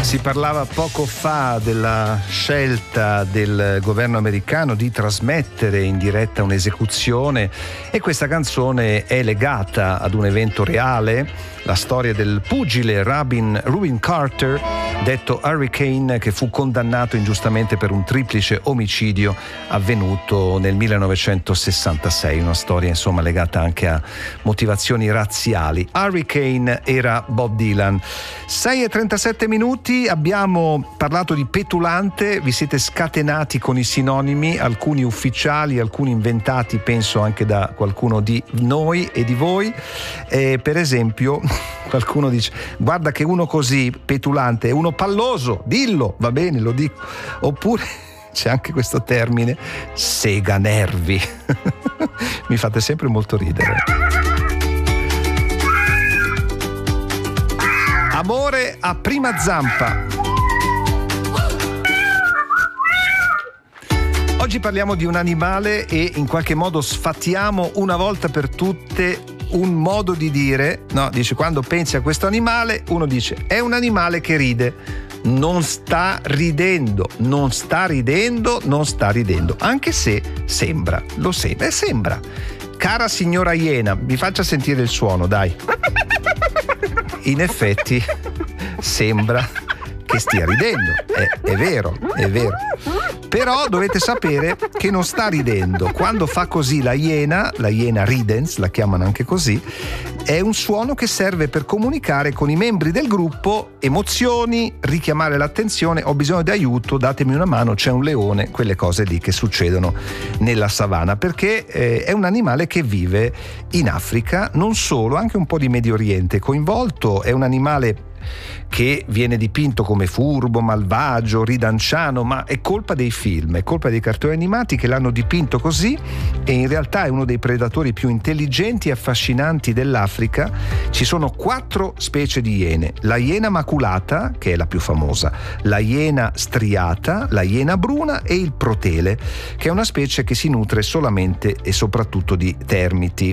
Si parlava poco fa della scelta del governo americano di trasmettere in diretta un'esecuzione e questa canzone è legata ad un evento reale, la storia del pugile Rubin Carter, detto Hurricane, che fu condannato ingiustamente per un triplice omicidio avvenuto nel 1966, una storia insomma legata anche a motivazioni razziali. Hurricane era Bob Dylan. 6:37 minuti, abbiamo parlato di petulante, vi siete scatenati con i sinonimi, alcuni ufficiali, alcuni inventati penso anche da qualcuno di noi e di voi. Per esempio qualcuno dice: guarda che uno così petulante è uno palloso, dillo, va bene, lo dico. Oppure c'è anche questo termine, sega nervi. Mi fate sempre molto ridere. Amore a prima zampa. Oggi parliamo di un animale e in qualche modo sfatiamo una volta per tutte un modo di dire, no, dice quando pensi a questo animale, uno dice è un animale che ride. Non sta ridendo, non sta ridendo, non sta ridendo, anche se sembra, lo sembra, e sembra. Cara signora Iena, vi faccia sentire il suono, dai. In effetti sembra che stia ridendo, è vero, è vero. Però dovete sapere che non sta ridendo. Quando fa così la iena ridens, la chiamano anche così, è un suono che serve per comunicare con i membri del gruppo emozioni, richiamare l'attenzione, ho bisogno di aiuto, datemi una mano, c'è un leone, quelle cose lì che succedono nella savana, perché è un animale che vive in Africa, non solo, anche un po' di Medio Oriente coinvolto, è un animale che viene dipinto come furbo, malvagio, ridanciano, ma è colpa dei film, è colpa dei cartoni animati che l'hanno dipinto così, e in realtà è uno dei predatori più intelligenti e affascinanti dell'Africa. Ci sono 4 specie di iene: la iena maculata, che è la più famosa, la iena striata, la iena bruna e il protele, che è una specie che si nutre solamente e soprattutto di termiti.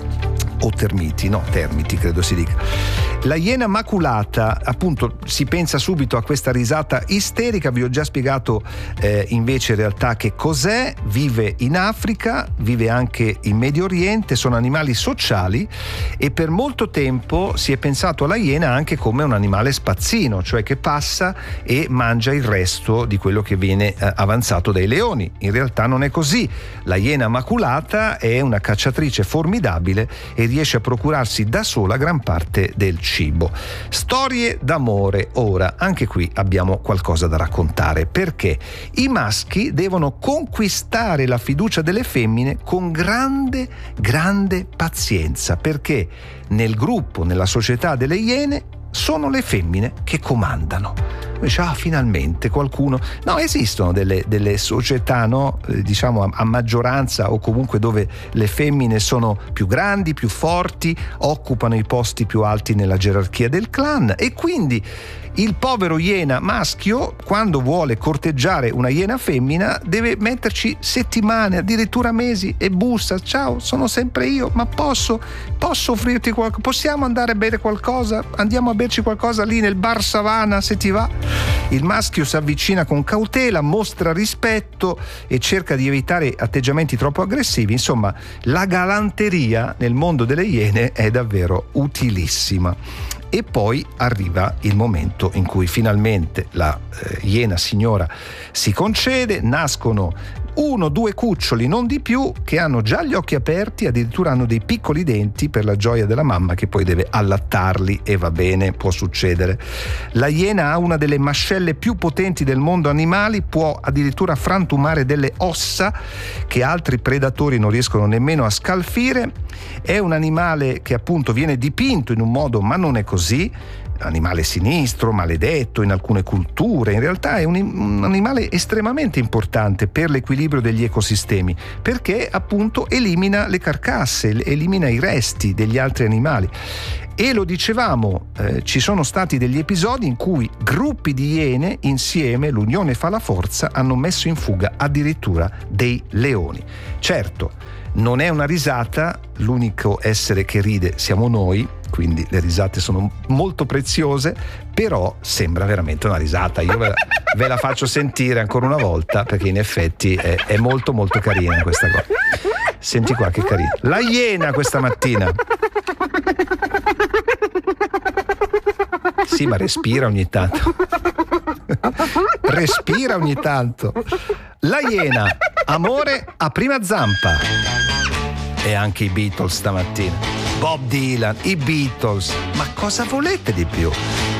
O termiti, no, termiti credo si dica. La iena maculata, appunto, si pensa subito a questa risata isterica. Vi ho già spiegato invece in realtà che cos'è. Vive in Africa, vive anche in Medio Oriente, sono animali sociali e per molto tempo si è pensato alla iena anche come un animale spazzino, cioè che passa e mangia il resto di quello che viene avanzato dai leoni. In realtà non è così. La iena maculata è una cacciatrice formidabile e riesce a procurarsi da sola gran parte del cibo. Storie d'amore. Ora, anche qui abbiamo qualcosa da raccontare, perché i maschi devono conquistare la fiducia delle femmine con grande pazienza, perché nel gruppo, nella società delle iene, sono le femmine che comandano. Dice, finalmente qualcuno. No, esistono delle società, no? Diciamo a maggioranza, o comunque dove le femmine sono più grandi, più forti, occupano i posti più alti nella gerarchia del clan, e quindi il povero iena maschio, quando vuole corteggiare una iena femmina, deve metterci settimane, addirittura mesi, e bussa: ciao, sono sempre io, ma posso offrirti qualcosa? Possiamo andare a bere qualcosa? Andiamo a berci qualcosa lì nel bar Savana, se ti va? Il maschio si avvicina con cautela, mostra rispetto e cerca di evitare atteggiamenti troppo aggressivi. Insomma, la galanteria nel mondo delle iene è davvero utilissima. E poi arriva il momento in cui finalmente la iena signora si concede, nascono 1-2 cuccioli, non di più, che hanno già gli occhi aperti, addirittura hanno dei piccoli denti per la gioia della mamma che poi deve allattarli, e va bene, può succedere. La iena ha una delle mascelle più potenti del mondo animali, può addirittura frantumare delle ossa che altri predatori non riescono nemmeno a scalfire. È un animale che appunto viene dipinto in un modo, ma non è così, animale sinistro, maledetto in alcune culture. In realtà è un animale estremamente importante per l'equilibrio degli ecosistemi, perché appunto elimina le carcasse, elimina i resti degli altri animali. E lo dicevamo, ci sono stati degli episodi in cui gruppi di iene insieme, l'unione fa la forza, hanno messo in fuga addirittura dei leoni. Certo, non è una risata, l'unico essere che ride siamo noi, quindi le risate sono molto preziose, però sembra veramente una risata. Io ve la faccio sentire ancora una volta, perché in effetti è molto molto carina questa cosa. Senti qua che carina. La iena questa mattina. Sì, ma respira ogni tanto. Respira ogni tanto. La iena, amore a prima zampa. E anche i Beatles stamattina. Bob Dylan, i Beatles. Ma cosa volete di più?